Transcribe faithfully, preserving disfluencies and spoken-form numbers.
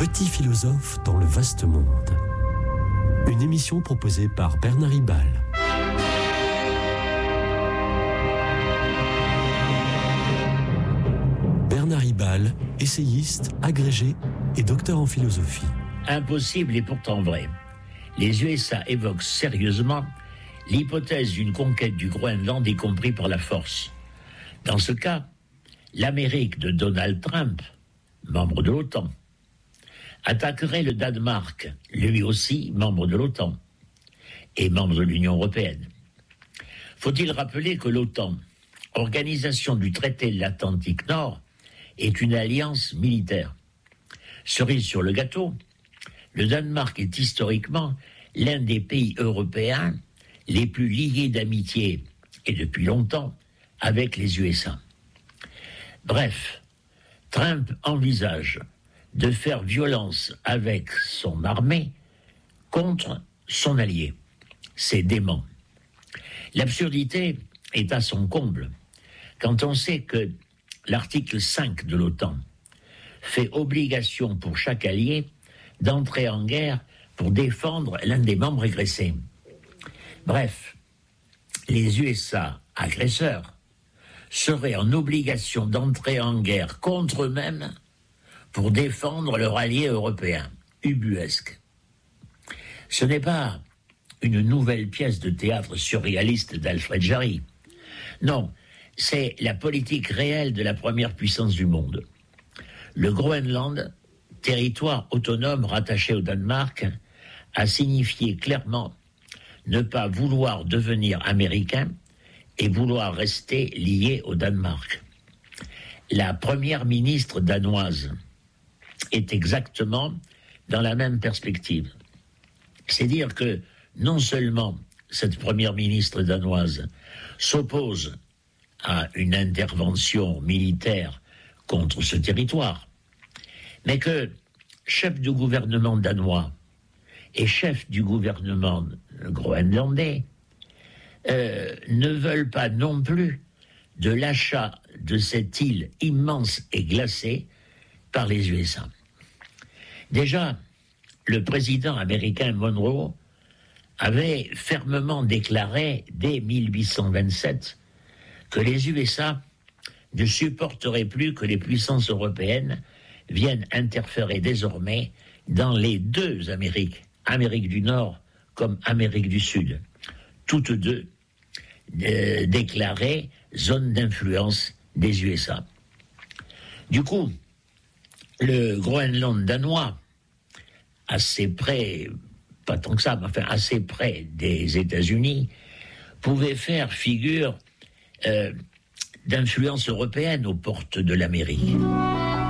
Petit philosophe dans le vaste monde. Une émission proposée par Bernard Ribal. Bernard Ribal, essayiste, agrégé et docteur en philosophie. Impossible et pourtant vrai. Les U S A évoquent sérieusement l'hypothèse d'une conquête du Groenland, y compris par la force. Dans ce cas, l'Amérique de Donald Trump, membre de l'OTAN, attaquerait le Danemark, lui aussi membre de l'OTAN et membre de l'Union européenne. Faut-il rappeler que l'OTAN, organisation du traité de l'Atlantique Nord, est une alliance militaire. Cerise sur le gâteau, le Danemark est historiquement l'un des pays européens les plus liés d'amitié, et depuis longtemps, avec les U S A. Bref, Trump envisage de faire violence avec son armée contre son allié. C'est dément. L'absurdité est à son comble quand on sait que l'article cinq de l'OTAN fait obligation pour chaque allié d'entrer en guerre pour défendre l'un des membres agressés. Bref, les U S A agresseurs seraient en obligation d'entrer en guerre contre eux-mêmes pour défendre leur allié européen. Ubuesque. Ce n'est pas une nouvelle pièce de théâtre surréaliste d'Alfred Jarry. Non, c'est la politique réelle de la première puissance du monde. Le Groenland, territoire autonome rattaché au Danemark, a signifié clairement ne pas vouloir devenir américain et vouloir rester lié au Danemark. La première ministre danoise est exactement dans la même perspective. C'est dire que non seulement cette première ministre danoise s'oppose à une intervention militaire contre ce territoire, mais que chef du gouvernement danois et chef du gouvernement groenlandais euh, ne veulent pas non plus de l'achat de cette île immense et glacée par les U S A. Déjà, le président américain Monroe avait fermement déclaré dès mille huit cent vingt-sept que les U S A ne supporteraient plus que les puissances européennes viennent interférer désormais dans les deux Amériques, Amérique du Nord comme Amérique du Sud, toutes deux euh, déclarées zone d'influence des U S A. Du coup, le Groenland danois, assez près, pas tant que ça, mais enfin assez près des États-Unis, pouvait faire figure euh, d'influence européenne aux portes de l'Amérique.